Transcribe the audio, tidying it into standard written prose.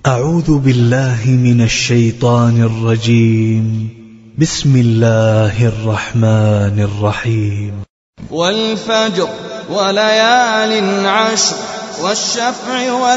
أعوذ بالله من الشيطان الرجيم. بسم الله الرحمن الرحيم. والفجر وليال عشر والشفع